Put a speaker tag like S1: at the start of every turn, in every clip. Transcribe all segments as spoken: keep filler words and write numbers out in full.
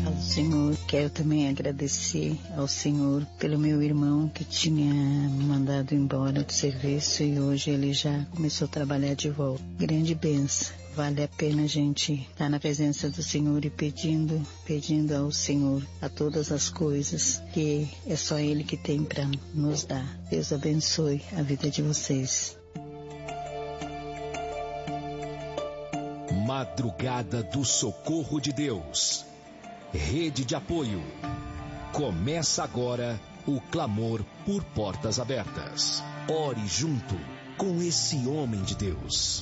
S1: Fala, Senhor, quero também agradecer ao Senhor pelo meu irmão que tinha me mandado embora do serviço e hoje ele já começou a trabalhar de volta. Grande bênção. Vale a pena a gente estar na presença do Senhor e pedindo, pedindo ao Senhor a todas as coisas que é só Ele que tem para nos dar. Deus abençoe a vida de vocês.
S2: Madrugada do Socorro de Deus. Rede de apoio. Começa agora o clamor por portas abertas. Ore junto com esse homem de Deus.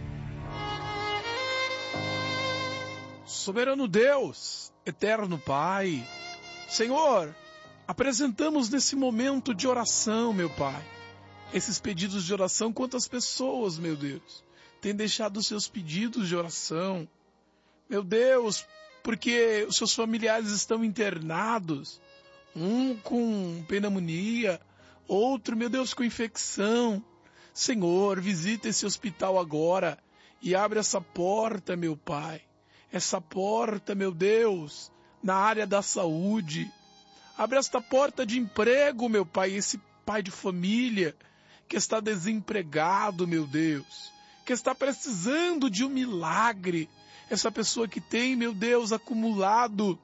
S3: Soberano Deus, eterno Pai, Senhor, apresentamos nesse momento de oração, meu Pai, esses pedidos de oração. Quantas pessoas, meu Deus, têm deixado os seus pedidos de oração, meu Deus, porque os seus familiares estão internados, um com pneumonia, outro, meu Deus, com infecção. Senhor, visita esse hospital agora e abre essa porta, meu Pai. Essa porta, meu Deus, na área da saúde. Abre esta porta de emprego, meu Pai, esse pai de família que está desempregado, meu Deus, que está precisando de um milagre. Essa pessoa que tem, meu Deus, acumulado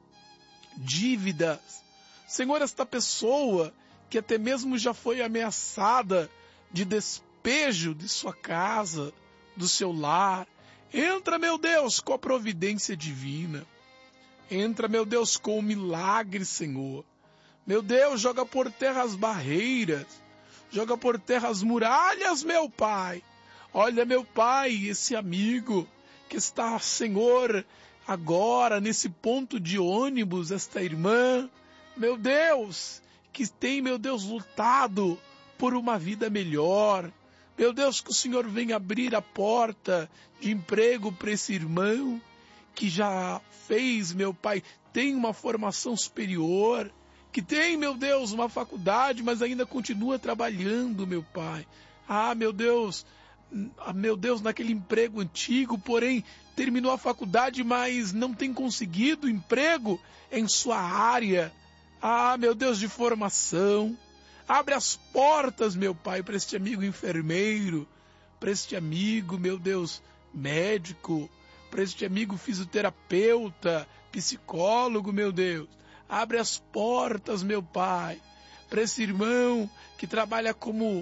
S3: dívidas. Senhor, esta pessoa que até mesmo já foi ameaçada de despejo de sua casa, do seu lar. Entra, meu Deus, com a providência divina. Entra, meu Deus, com o milagre, Senhor. Meu Deus, joga por terra as barreiras. Joga por terra as muralhas, meu Pai. Olha, meu Pai, esse amigo que está, Senhor, agora nesse ponto de ônibus, esta irmã, meu Deus, que tem, meu Deus, lutado por uma vida melhor. Meu Deus, que o Senhor venha abrir a porta de emprego para esse irmão que já fez, meu Pai, tem uma formação superior, que tem, meu Deus, uma faculdade, mas ainda continua trabalhando, meu Pai. Ah, meu Deus, ah, meu Deus, naquele emprego antigo, porém, terminou a faculdade, mas não tem conseguido emprego em sua área. Ah, meu Deus, de formação. Abre as portas, meu Pai, para este amigo enfermeiro, para este amigo, meu Deus, médico, para este amigo fisioterapeuta, psicólogo, meu Deus. Abre as portas, meu Pai, para esse irmão que trabalha como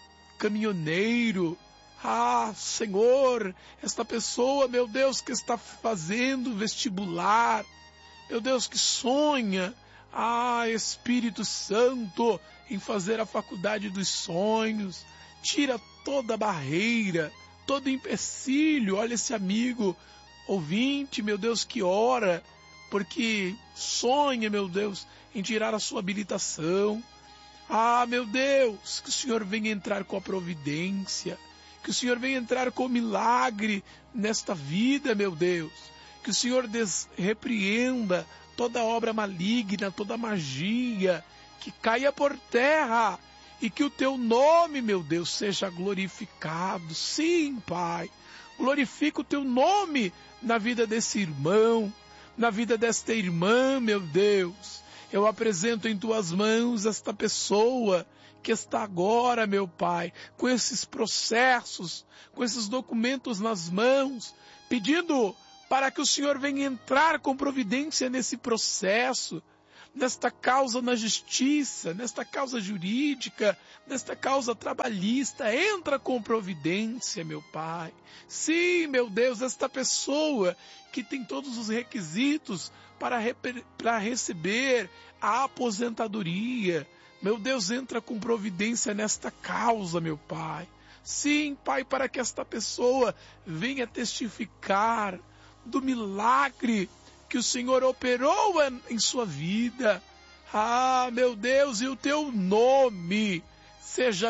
S3: caminhoneiro. Ah, Senhor, esta pessoa, meu Deus, que está fazendo vestibular, meu Deus, que sonha, ah, Espírito Santo, em fazer a faculdade dos sonhos. Tira toda barreira, todo empecilho. Olha esse amigo ouvinte, meu Deus, que ora, porque sonha, meu Deus, em tirar a sua habilitação. Ah, meu Deus, que o Senhor venha entrar com a providência, que o Senhor venha entrar com o milagre nesta vida, meu Deus. Que o Senhor des- repreenda toda obra maligna, toda magia, que caia por terra e que o teu nome, meu Deus, seja glorificado. Sim, Pai, glorifica o teu nome na vida desse irmão, na vida desta irmã, meu Deus. Eu apresento em tuas mãos esta pessoa que está agora, meu Pai, com esses processos, com esses documentos nas mãos, pedindo para que o Senhor venha entrar com providência nesse processo, nesta causa na justiça, nesta causa jurídica, nesta causa trabalhista. Entra com providência, meu Pai. Sim, meu Deus, esta pessoa que tem todos os requisitos para, para receber a aposentadoria, meu Deus, entra com providência nesta causa, meu Pai. Sim, Pai, para que esta pessoa venha testificar do milagre que o Senhor operou em sua vida. Ah, meu Deus, e o teu nome seja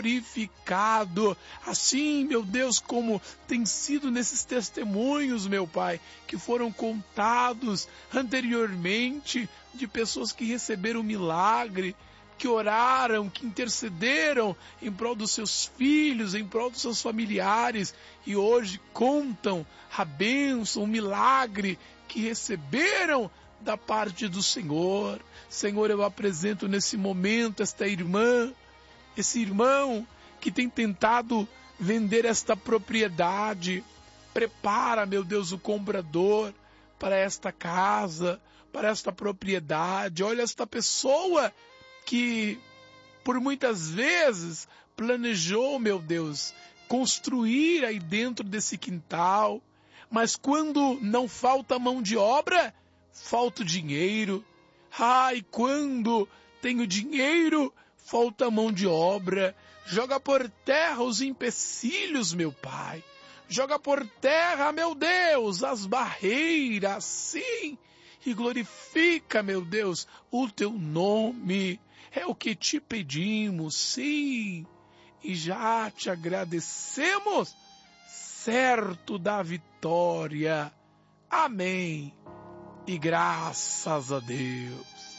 S3: glorificado. Assim, meu Deus, como tem sido nesses testemunhos, meu Pai, que foram contados anteriormente de pessoas que receberam milagre, que oraram, que intercederam em prol dos seus filhos, em prol dos seus familiares, e hoje contam a bênção, o milagre que receberam da parte do Senhor. Senhor, eu apresento nesse momento esta irmã, esse irmão que tem tentado vender esta propriedade. Prepara, meu Deus, o comprador para esta casa, para esta propriedade. Olha esta pessoa que por muitas vezes planejou, meu Deus, construir aí dentro desse quintal, mas quando não falta mão de obra, falta o dinheiro. Ai, quando tenho dinheiro, falta mão de obra. Joga por terra os empecilhos, meu Pai. Joga por terra, meu Deus, as barreiras, sim. E glorifica, meu Deus, o teu nome. É o que te pedimos, sim. E já te agradecemos, certo da vitória. Amém. E graças a Deus.